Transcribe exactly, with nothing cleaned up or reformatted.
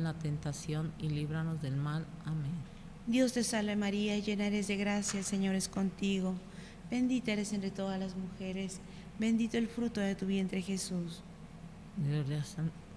en la tentación y líbranos del mal. Amén. Dios te salve María, llena eres de gracia, el Señor es contigo. Bendita eres entre todas las mujeres, bendito el fruto de tu vientre Jesús. Gloria a San-